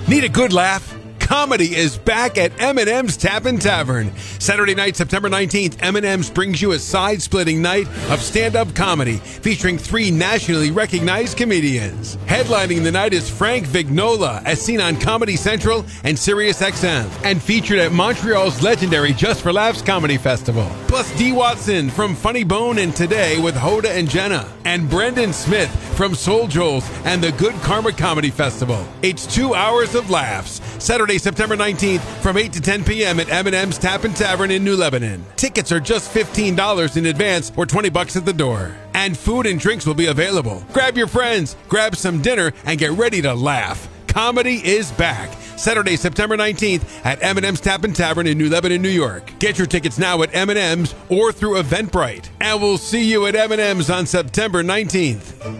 Need a good laugh? Comedy is back at M&M's Tappin' Tavern. Saturday night, September 19th, M&M's brings you a side-splitting night of stand-up comedy featuring 3 nationally recognized comedians. Headlining the night is Frank Vignola, as seen on Comedy Central and SiriusXM, and featured at Montreal's legendary Just for Laughs Comedy Festival. Plus Dee Watson from Funny Bone and Today with Hoda and Jenna, and Brendan Smith from Soul Joel's and the Good Karma Comedy Festival. It's 2 hours of laughs. Saturday, September 19th from 8 to 10 p.m. at M&M's Tappin' Tavern in New Lebanon. Tickets are just $15 in advance or $20 at the door. And food and drinks will be available. Grab your friends, grab some dinner, and get ready to laugh. Comedy is back. Saturday, September 19th at M&M's Tappin' Tavern in New Lebanon, New York. Get your tickets now at M&M's or through Eventbrite. And we'll see you at M&M's on September 19th.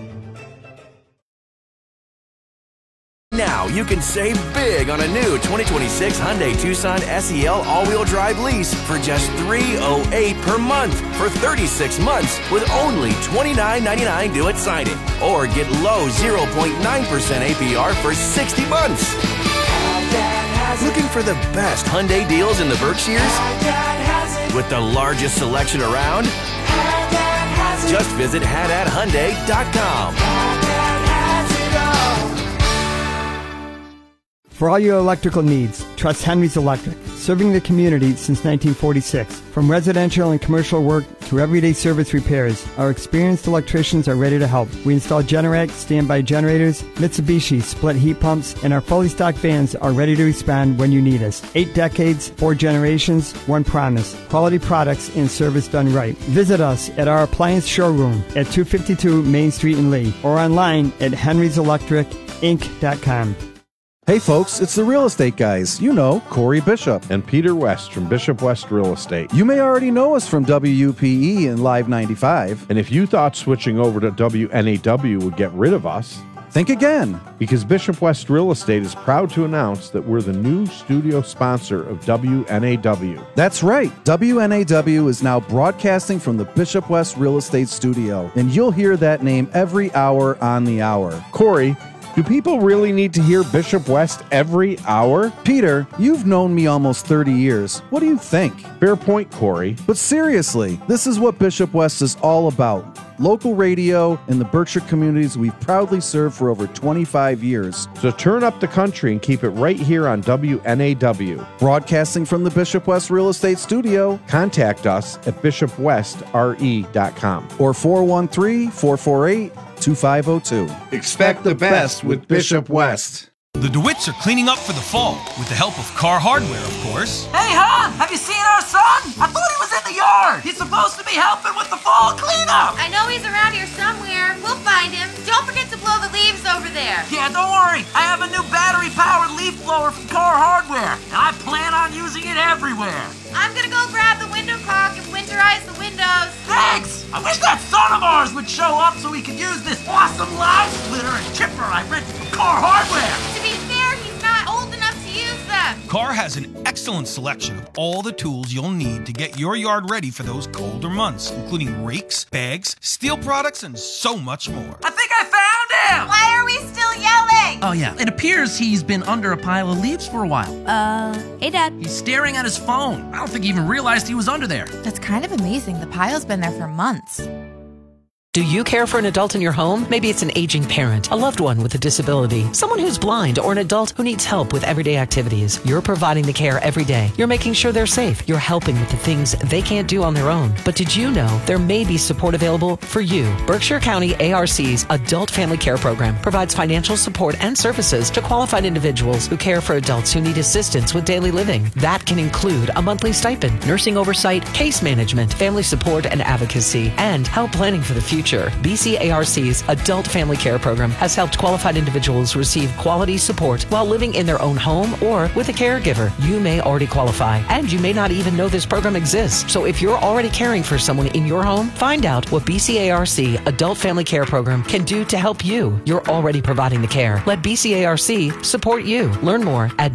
Now you can save big on a new 2026 Hyundai Tucson SEL all-wheel drive lease for just $308 per month for 36 months with only $29.99 due at signing. Or get low 0.9% APR for 60 months. Looking for the best Hyundai deals in the Berkshires? With the largest selection around? Just visit HadadHyundai.com. For all your electrical needs, trust Henry's Electric, serving the community since 1946. From residential and commercial work to everyday service repairs, our experienced electricians are ready to help. We install Generac standby generators, Mitsubishi split heat pumps, and our fully stocked vans are ready to respond when you need us. 8 decades, 4 generations, 1 promise. Quality products and service done right. Visit us at our appliance showroom at 252 Main Street in Lee or online at henryselectricinc.com. Hey folks, it's the Real Estate Guys. You know, Corey Bishop. And Peter West from Bishop West Real Estate. You may already know us from WUPE and Live 95. And if you thought switching over to WNAW would get rid of us, think again. Because Bishop West Real Estate is proud to announce that we're the new studio sponsor of WNAW. That's right. WNAW is now broadcasting from the Bishop West Real Estate Studio. And you'll hear that name every hour on the hour. Corey, do people really need to hear Bishop West every hour? Peter, you've known me almost 30 years. What do you think? Fair point, Corey. But seriously, this is what Bishop West is all about. Local radio in the Berkshire communities we've proudly served for over 25 years. So turn up the country and keep it right here on WNAW. Broadcasting from the Bishop West Real Estate Studio. Contact us at bishopwestre.com or 413-448-2502. Expect the best with Bishop West. The DeWitts are cleaning up for the fall with the help of Car Hardware, of course. Hey, hon, have you seen our son? I thought he was in the yard. He's supposed to be helping with the fall cleanup. I know he's around here somewhere. We'll find him. Don't forget to blow the leaves over there. Yeah, don't worry. I have a new battery-powered leaf blower from Car Hardware, and I plan on using it everywhere. I'm gonna go grab the window caulk and winterize the windows. Thanks! I wish that son of ours would show up so we could use this awesome loud splitter and chipper I rented from Car Hardware. To be fair, he's not old enough to use them. Car has an excellent selection of all the tools you'll need to get your yard ready for those colder months, including rakes, bags, steel products, and so much more. I think I found him! Why are we still yelling? Oh yeah, it appears he's been under a pile of leaves for a while. Hey Dad. He's staring at his phone. I don't think he even realized he was under there. That's kind of amazing. The pile's been there for months. Do you care for an adult in your home? Maybe it's an aging parent, a loved one with a disability, someone who's blind, or an adult who needs help with everyday activities. You're providing the care every day. You're making sure they're safe. You're helping with the things they can't do on their own. But did you know there may be support available for you? Berkshire County ARC's Adult Family Care Program provides financial support and services to qualified individuals who care for adults who need assistance with daily living. That can include a monthly stipend, nursing oversight, case management, family support and advocacy, and help planning for the future. BCARC's Adult Family Care Program has helped qualified individuals receive quality support while living in their own home or with a caregiver. You may already qualify, and you may not even know this program exists. So if you're already caring for someone in your home, find out what BCARC Adult Family Care Program can do to help you. You're already providing the care. Let BCARC support you. Learn more at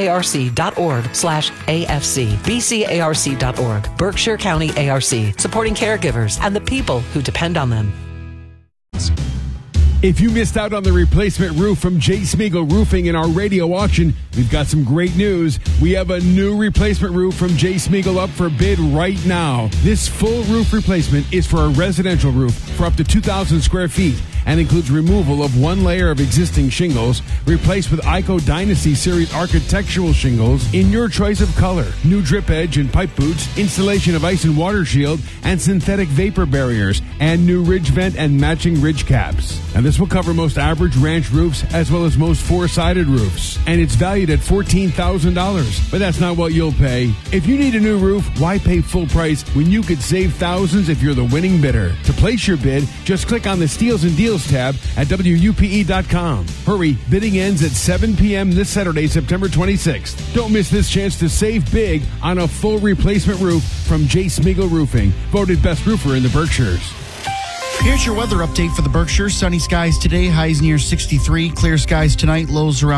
bcarc.org/AFC. bcarc.org. Berkshire County ARC, supporting caregivers and the people who depend on them. If you missed out on the replacement roof from J. Smeagol Roofing in our radio auction, we've got some great news. We have a new replacement roof from J. Smeagol up for bid right now. This full roof replacement is for a residential roof for up to 2,000 square feet and includes removal of one layer of existing shingles, replaced with Ico Dynasty Series architectural shingles in your choice of color, new drip edge and pipe boots, installation of ice and water shield, and synthetic vapor barriers, and new ridge vent and matching ridge caps. And this will cover most average ranch roofs as well as most four-sided roofs. And it's valued at $14,000. But that's not what you'll pay. If you need a new roof, why pay full price when you could save thousands if you're the winning bidder? To place your bid, just click on the Steals and Deals tab at WUPE.com. Hurry, bidding ends at 7 p.m. this Saturday, September 26th. Don't miss this chance to save big on a full replacement roof from J. Smeagol Roofing, voted best roofer in the Berkshires. Here's your weather update for the Berkshires. Sunny skies today, highs near 63. Clear skies tonight, lows around